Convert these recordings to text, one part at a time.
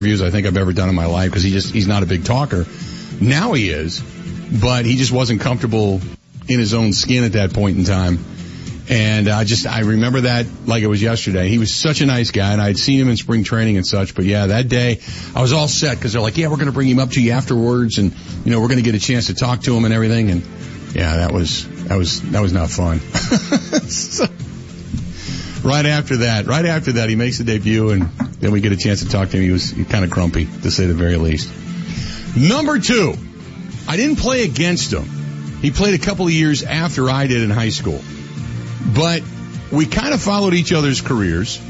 interviews I think I've ever done in my life because he's not a big talker. Now he is, but he just wasn't comfortable in his own skin at that point in time. And I remember that like it was yesterday. He was such a nice guy, and I had seen him in spring training and such. But yeah, that day I was all set because they're like, yeah, we're going to bring him up to you afterwards, and we're going to get a chance to talk to him and everything. And yeah, that was not fun. So, right after that, he makes the debut, and then we get a chance to talk to him. He was kind of grumpy, to say the very least. Number 2, I didn't play against him. He played a couple of years after I did in high school. But we kind of followed each other's careers,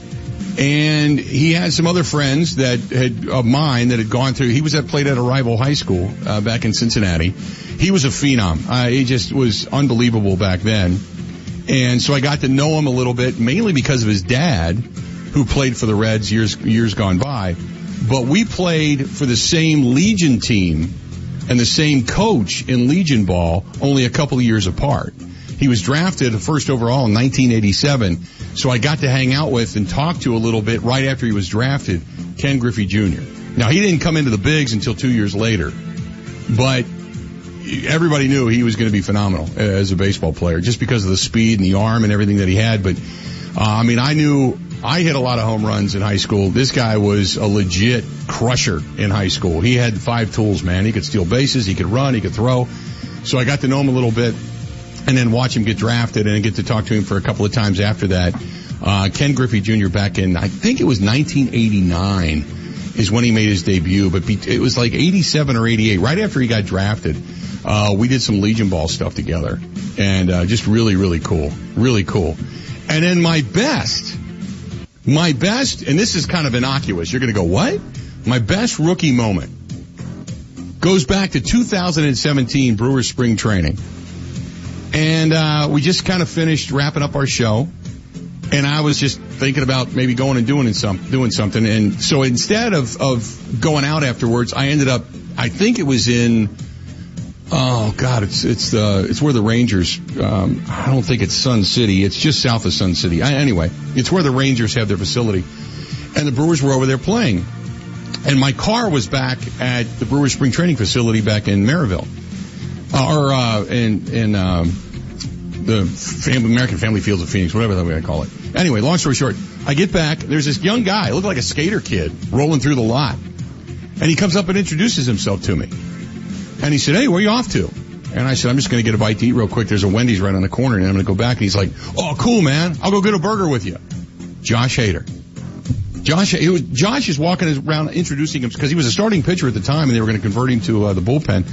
and he had some other friends of mine that had gone through. He played at a rival high school back in Cincinnati. He was a phenom. He just was unbelievable back then. And so I got to know him a little bit, mainly because of his dad, who played for the Reds years gone by. But we played for the same Legion team and the same coach in Legion ball, only a couple of years apart. He was drafted first overall in 1987, so I got to hang out with and talk to a little bit right after he was drafted, Ken Griffey Jr. Now, he didn't come into the bigs until 2 years later, but everybody knew he was going to be phenomenal as a baseball player just because of the speed and the arm and everything that he had. But, I knew I hit a lot of home runs in high school. This guy was a legit crusher in high school. He had 5 tools, man. He could steal bases, he could run, he could throw. So I got to know him a little bit. And then watch him get drafted and get to talk to him for a couple of times after that. Ken Griffey Jr. back in, I think it was 1989 is when he made his debut, but it was like 87 or 88, right after he got drafted. We did some Legion ball stuff together, and just really, really cool. Really cool. And then my best, and this is kind of innocuous. You're going to go, what? My best rookie moment goes back to 2017 Brewers spring training. And we just kind of finished wrapping up our show, and I was just thinking about maybe going and doing something. And so instead of going out afterwards, I ended up, I think it was in, oh God, it's where the Rangers, I don't think it's Sun City. It's just south of Sun City. Anyway, it's where the Rangers have their facility, and the Brewers were over there playing. And my car was back at the Brewers spring training facility back in Maryville. The American Family Fields of Phoenix, whatever the way I call it. Anyway, long story short, I get back, there's this young guy, looked like a skater kid, rolling through the lot. And he comes up and introduces himself to me. And he said, hey, where are you off to? And I said, I'm just going to get a bite to eat real quick. There's a Wendy's right on the corner, and I'm going to go back. And he's like, oh, cool, man. I'll go get a burger with you. Josh Hader. Josh is walking around introducing him because he was a starting pitcher at the time, and they were going to convert him to the bullpen.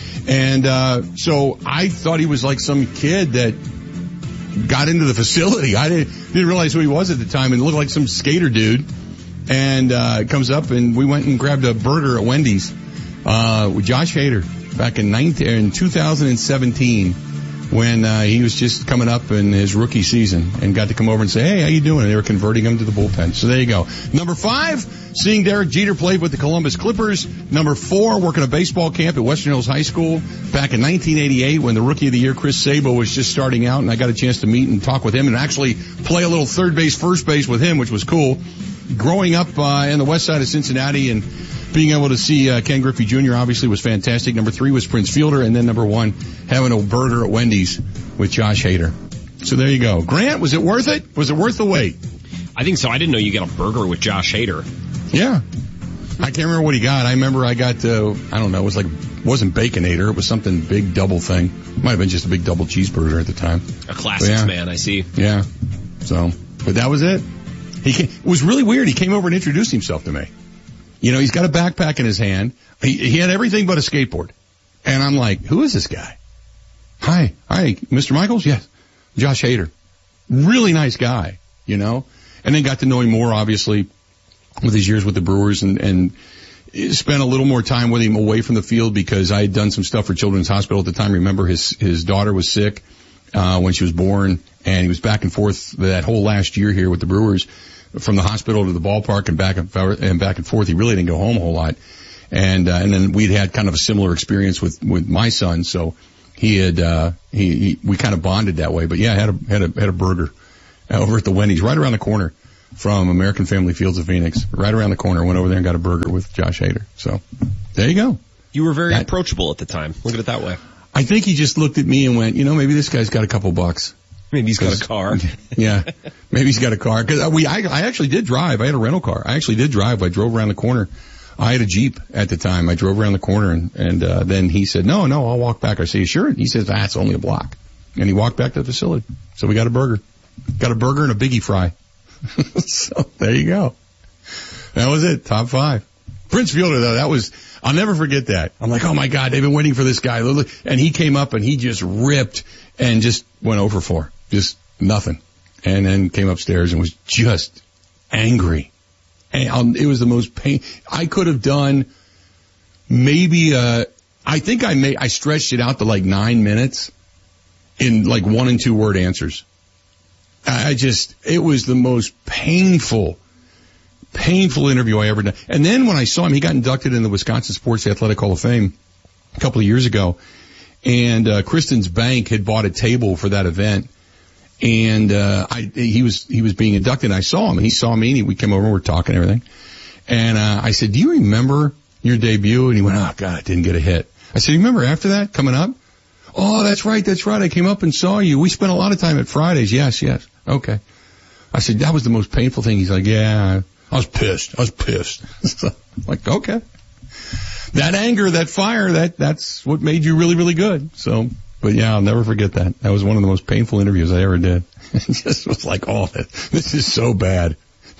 And so I thought he was like some kid that got into the facility. I didn't realize who he was at the time, and looked like some skater dude. And comes up, and we went and grabbed a burger at Wendy's with Josh Hader back in 2017 when he was just coming up in his rookie season, and got to come over and say, hey, how you doing? And they were converting him to the bullpen. So there you go. Number 5, seeing Derek Jeter play with the Columbus Clippers. Number 4, working a baseball camp at Western Hills High School back in 1988 when the Rookie of the Year, Chris Sabo, was just starting out, and I got a chance to meet and talk with him and actually play a little third base, first base with him, which was cool. Growing up in the west side of Cincinnati and being able to see Ken Griffey Jr. obviously was fantastic. Number 3 was Prince Fielder, and then number 1, having a burger at Wendy's with Josh Hader. So there you go. Grant, was it worth it? Was it worth the wait? I think so. I didn't know you got a burger with Josh Hader. Yeah. I can't remember what he got. I remember I got, I don't know, it wasn't Baconator. It was something big double thing. Might have been just a big double cheeseburger at the time. A classics man, I see. Yeah. So, but that was it. It was really weird. He came over and introduced himself to me. He's got a backpack in his hand. He had everything but a skateboard. And I'm like, who is this guy? Hi, Mr. Michaels? Yes. Josh Hader. Really nice guy, And then got to know him more, obviously, with his years with the Brewers, and spent a little more time with him away from the field because I had done some stuff for Children's Hospital at the time. Remember, his daughter was sick when she was born, and he was back and forth that whole last year here with the Brewers, from the hospital to the ballpark and back and forth. He really didn't go home a whole lot. And then we'd had kind of a similar experience with my son. So we kind of bonded that way. But yeah, had a burger over at the Wendy's right around the corner. from American Family Fields of Phoenix, right around the corner. Went over there and got a burger with Josh Hader. So there you go. You were very approachable at the time. Look at it that way. I think he just looked at me and went, maybe this guy's got a couple bucks. Maybe he's got a car. Yeah, maybe he's got a car. Cause I actually did drive. I had a rental car. I actually did drive. I drove around the corner. I had a Jeep at the time. I drove around the corner and then he said, no, I'll walk back. I said, you sure? He says, it's only a block. And he walked back to the facility. So we got a burger. Got a burger and a Biggie fry. So there you go. That was it. Top 5. Prince Fielder, though, I'll never forget that. I'm like, oh my God, they've been waiting for this guy. And he came up and he just ripped and just went 0 for 4. Just nothing. And then came upstairs and was just angry. And it was the most pain. I could have done maybe, I think I stretched it out to like 9 minutes in like 1 and 2 word answers. It was the most painful interview I ever done. And then when I saw him, he got inducted in the Wisconsin Sports Athletic Hall of Fame a couple of years ago. And, Kristen's Bank had bought a table for that event. And, he was being inducted and I saw him and he saw me and we came over and we're talking and everything. And, I said, do you remember your debut? And he went, oh God, I didn't get a hit. I said, you remember after that coming up? Oh, that's right. I came up and saw you. We spent a lot of time at Fridays. Yes. Okay. I said, that was the most painful thing. He's like, yeah, I was pissed. So, like, okay. That anger, that fire, that's what made you really, really good. So, but yeah, I'll never forget that. That was one of the most painful interviews I ever did. It just was like, oh, this is so bad.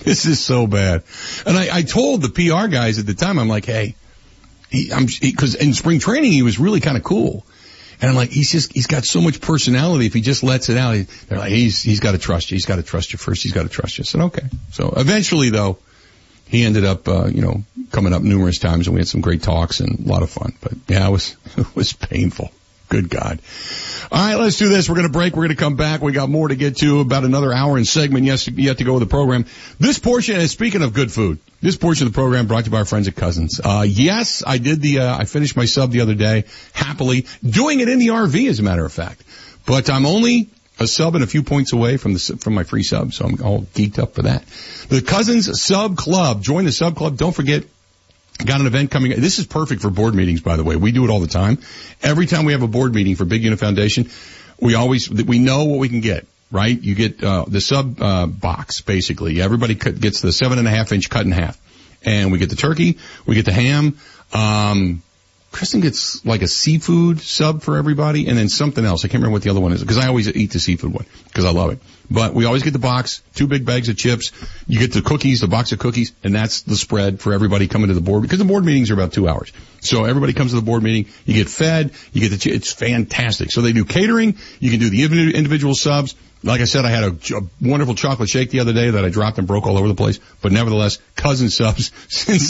And I told the PR guys at the time, I'm like, hey, cause in spring training, he was really kind of cool. And I'm like, he's got so much personality. If he just lets it out, they're like, he's got to trust you. He's got to trust you first. He's got to trust you. I said, okay. So eventually though, he ended up, coming up numerous times and we had some great talks and a lot of fun. But yeah, it was painful. Good God. All right, let's do this. We're going to break. We're going to come back. We got more to get to, about another hour and segment yet to go with the program. This portion, and speaking of good food, this portion of the program brought to you by our friends at Cousins. Yes, I did I finished my sub the other day, happily, doing it in the RV as a matter of fact. But I'm only a sub and a few points away from my free sub, so I'm all geeked up for that. The Cousins Sub Club. Join the Sub Club. Don't forget, got an event coming. This is perfect for board meetings, by the way. We do it all the time. Every time we have a board meeting for Big Unit Foundation, we know what we can get, right? You get, the sub, box, basically. Everybody gets the 7.5 inch cut in half. And we get the turkey, we get the ham, Kristen gets like a seafood sub for everybody and then something else. I can't remember what the other one is because I always eat the seafood one because I love it. But we always get the box, 2 big bags of chips. You get the cookies, the box of cookies, and that's the spread for everybody coming to the board because the board meetings are about 2 hours. So everybody comes to the board meeting, you get fed, you get it's fantastic. So they do catering, you can do the individual subs. Like I said, I had a wonderful chocolate shake the other day that I dropped and broke all over the place. But nevertheless, Cousin subs since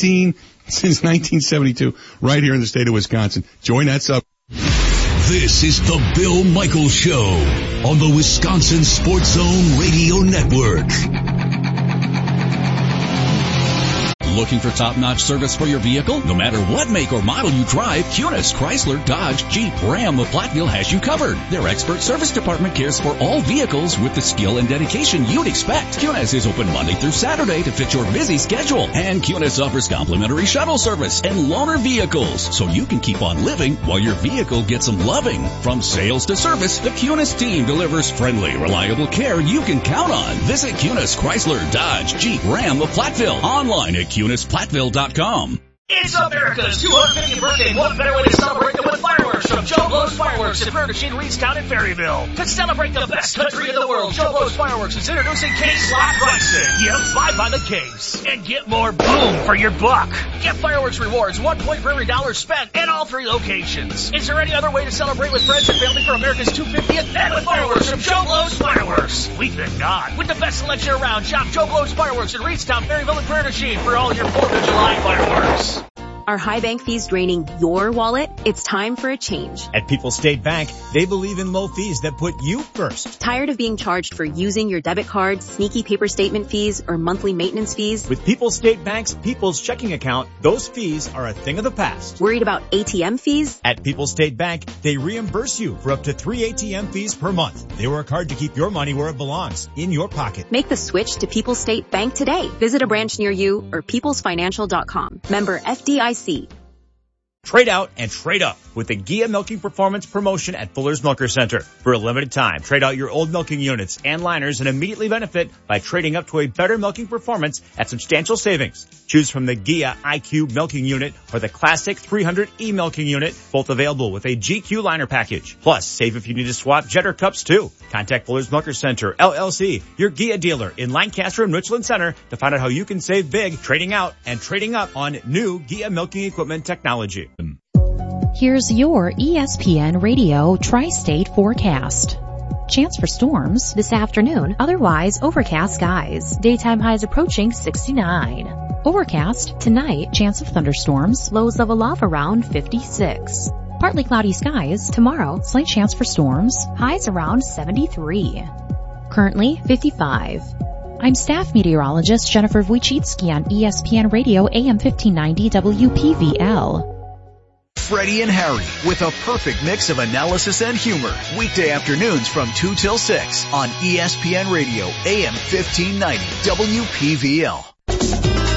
1972, right here in the state of Wisconsin. Join that sub. This is the Bill Michaels Show on the Wisconsin Sports Zone Radio Network. Looking for top-notch service for your vehicle? No matter what make or model you drive, Cunis, Chrysler, Dodge, Jeep, Ram of Platteville has you covered. Their expert service department cares for all vehicles with the skill and dedication you'd expect. Cunis is open Monday through Saturday to fit your busy schedule. And Cunis offers complimentary shuttle service and loaner vehicles, so you can keep on living while your vehicle gets some loving. From sales to service, the Cunis team delivers friendly, reliable care you can count on. Visit Cunis, Chrysler, Dodge, Jeep, Ram of Platteville. Online at CunisPlatteville.com. It's America's 250th birthday. What better way to celebrate than with fireworks from Joe Blow's Fireworks in Prairie du Chien, Reedstown, and Ferryville. To celebrate the best country in the world, Joe Blow's Fireworks is introducing case slot pricing. Yep, buy by the case and get more boom for your buck. Get fireworks rewards, 1 point for every $1 spent at all 3 locations. Is there any other way to celebrate with friends and family for America's 250th and with fireworks from Joe Blow's Fireworks? We think not. With the best selection around, shop Joe Blow's Fireworks in Reedstown, Ferryville, and Prairie du Chien for all your 4th of July fireworks. Are high bank fees draining your wallet? It's time for a change. At People's State Bank, they believe in low fees that put you first. Tired of being charged for using your debit card, sneaky paper statement fees, or monthly maintenance fees? With People's State Bank's People's Checking Account, those fees are a thing of the past. Worried about ATM fees? At People's State Bank, they reimburse you for up to 3 ATM fees per month. They work hard to keep your money where it belongs, in your pocket. Make the switch to People's State Bank today. Visit a branch near you or peoplesfinancial.com. Member FDIC. Trade out and trade up with the Gia Milking Performance promotion at Fuller's Milker Center. For a limited time, trade out your old milking units and liners and immediately benefit by trading up to a better milking performance at substantial savings. Choose from the Gia IQ milking unit or the classic 300E milking unit, both available with a GQ liner package. Plus, save if you need to swap Jetter cups too. Contact Fuller's Milker Center, LLC, your Gia dealer in Lancaster and Richland Center to find out how you can save big trading out and trading up on new Gia milking equipment technology. Here's your ESPN Radio Tri-State forecast. Chance for storms this afternoon, otherwise overcast skies. Daytime highs approaching 69. Overcast tonight, chance of thunderstorms, lows level off around 56. Partly cloudy skies tomorrow, slight chance for storms, highs around 73. Currently 55. I'm staff meteorologist Jennifer Wojcicki on ESPN Radio AM 1590 WPVL. Freddie and Harry with a perfect mix of analysis and humor. Weekday afternoons from 2 till 6 on ESPN Radio AM 1590 WPVL.